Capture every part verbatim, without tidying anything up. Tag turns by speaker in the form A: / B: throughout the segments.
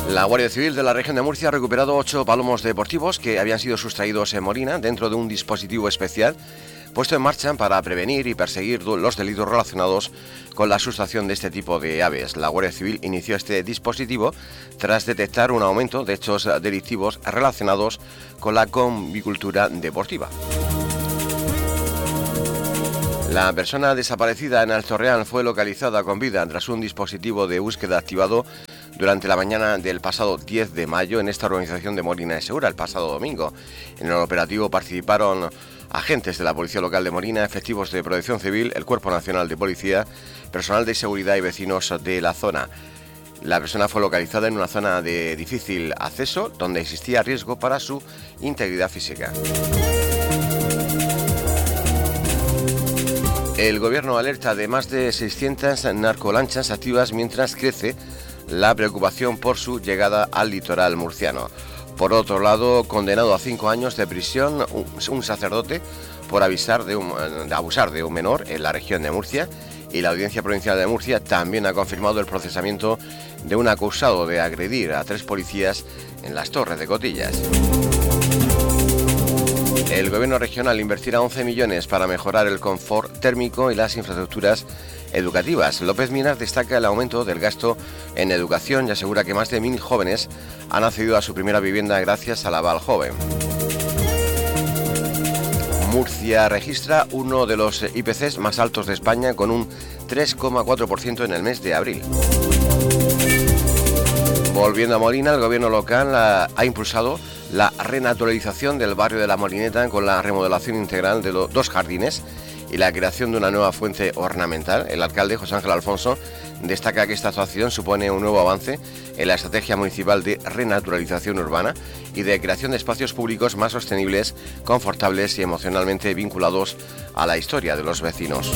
A: La Guardia Civil de la región de Murcia ha recuperado ocho palomos deportivos que habían sido sustraídos en Molina dentro de un dispositivo especial puesto en marcha para prevenir y perseguir los delitos relacionados con la sustracción de este tipo de aves. La Guardia Civil inició este dispositivo tras detectar un aumento de hechos delictivos relacionados con la convicultura deportiva. La persona desaparecida en Alto Real fue localizada con vida tras un dispositivo de búsqueda activado durante la mañana del pasado diez de mayo en esta urbanización de Molina de Segura, el pasado domingo. En el operativo participaron agentes de la Policía Local de Molina, efectivos de Protección Civil, el Cuerpo Nacional de Policía, personal de seguridad y vecinos de la zona. La persona fue localizada en una zona de difícil acceso donde existía riesgo para su integridad física. El gobierno alerta de más de seiscientas narcolanchas activas mientras crece la preocupación por su llegada al litoral murciano. Por otro lado, condenado a cinco años de prisión un, un sacerdote por avisar de, un, de abusar de un menor en la región de Murcia, y la Audiencia Provincial de Murcia también ha confirmado el procesamiento de un acusado de agredir a tres policías en las Torres de Cotillas. El gobierno regional invertirá once millones para mejorar el confort térmico y las infraestructuras educativas. López Minas destaca el aumento del gasto en educación y asegura que más de mil jóvenes han accedido a su primera vivienda gracias al aval joven. Murcia registra uno de los I P Cs más altos de España con un tres coma cuatro por ciento en el mes de abril. Volviendo a Molina, el gobierno local ha, ha impulsado la renaturalización del barrio de La Molineta con la remodelación integral de los dos jardines y la creación de una nueva fuente ornamental. El alcalde José Ángel Alfonso destaca que esta actuación supone un nuevo avance en la estrategia municipal de renaturalización urbana y de creación de espacios públicos más sostenibles, confortables y emocionalmente vinculados a la historia de los vecinos.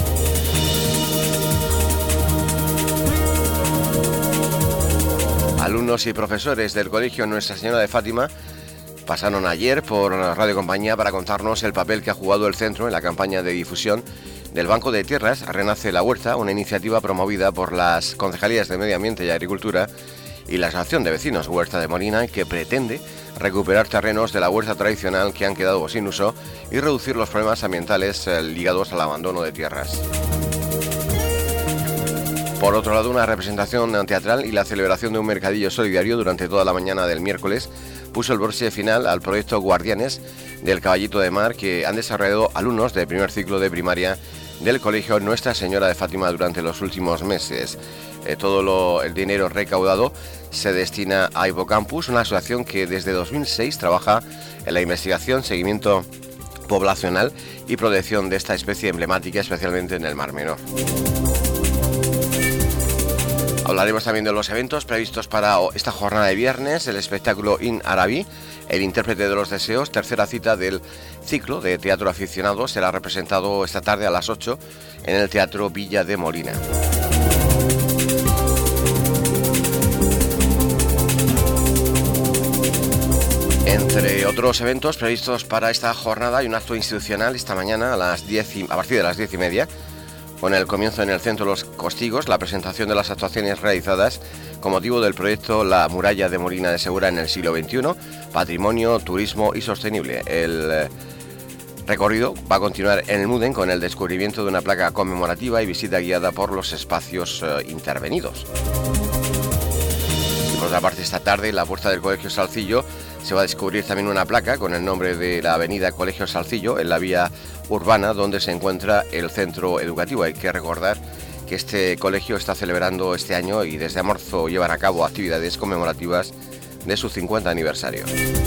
A: Alumnos y profesores del Colegio Nuestra Señora de Fátima pasaron ayer por Radio Compañía para contarnos el papel que ha jugado el centro en la campaña de difusión del Banco de Tierras Renace la Huerta, una iniciativa promovida por las Concejalías de Medio Ambiente y Agricultura y la Asociación de Vecinos Huerta de Molina, que pretende recuperar terrenos de la huerta tradicional que han quedado sin uso y reducir los problemas ambientales ligados al abandono de tierras. Por otro lado, una representación teatral y la celebración de un mercadillo solidario durante toda la mañana del miércoles puso el broche final al proyecto Guardianes del Caballito de Mar que han desarrollado alumnos de primer ciclo de primaria del Colegio Nuestra Señora de Fátima durante los últimos meses. Eh, todo lo, el dinero recaudado se destina a Hipocampus, una asociación que desde dos mil seis trabaja en la investigación, seguimiento poblacional y protección de esta especie emblemática, especialmente en el Mar Menor. Hablaremos también de los eventos previstos para esta jornada de viernes, el espectáculo In Arabi, el intérprete de los deseos, tercera cita del ciclo de teatro aficionado, será representado esta tarde a las ocho en el Teatro Villa de Molina. Entre otros eventos previstos para esta jornada hay un acto institucional esta mañana a las diez y, a partir de las diez y media, con el comienzo en el Centro Los Costigos, la presentación de las actuaciones realizadas con motivo del proyecto La Muralla de Molina de Segura en el siglo veintiuno, Patrimonio, Turismo y Sostenible. El recorrido va a continuar en el Muden con el descubrimiento de una placa conmemorativa y visita guiada por los espacios eh, intervenidos. Y por otra parte, esta tarde, en la puerta del Colegio Salcillo, se va a descubrir también una placa con el nombre de la avenida Colegio Salcillo en la vía urbana donde se encuentra el centro educativo. Hay que recordar que este colegio está celebrando este año y desde marzo llevan a cabo actividades conmemorativas de su cincuenta aniversario.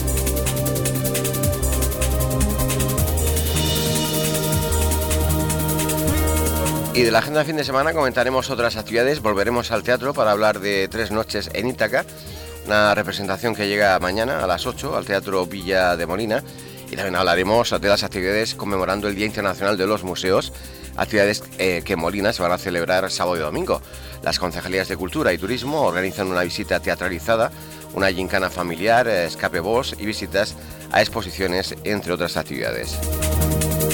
A: Y de la agenda de fin de semana comentaremos otras actividades. Volveremos al teatro para hablar de Tres Noches en Ítaca, una representación que llega mañana a las ocho al Teatro Villa de Molina, y también hablaremos de las actividades conmemorando el Día Internacional de los Museos, actividades eh, que en Molina se van a celebrar sábado y domingo. Las Concejalías de Cultura y Turismo organizan una visita teatralizada, una gincana familiar, escape box y visitas a exposiciones, entre otras actividades.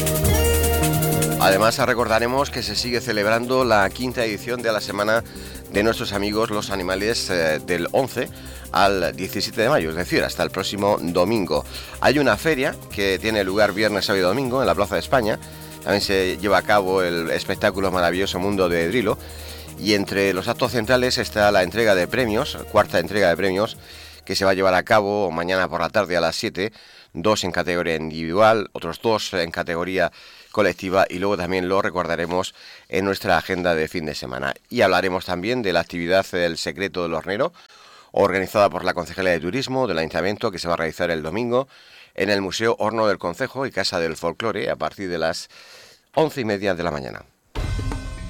A: Además, recordaremos que se sigue celebrando la quinta edición de la Semana de nuestros amigos los animales eh, del once al diecisiete de mayo, es decir, hasta el próximo domingo. Hay una feria que tiene lugar viernes, sábado y domingo en la Plaza de España. También se lleva a cabo el espectáculo Maravilloso Mundo de Drilo. Y entre los actos centrales está la entrega de premios, cuarta entrega de premios, que se va a llevar a cabo mañana por la tarde a las siete, dos en categoría individual, otros dos en categoría colectiva, y luego también lo recordaremos en nuestra agenda de fin de semana. Y hablaremos también de la actividad del Secreto del Hornero, organizada por la Concejalía de Turismo del Ayuntamiento, que se va a realizar el domingo en el Museo Horno del Concejo y Casa del Folclore a partir de las once y media de la mañana.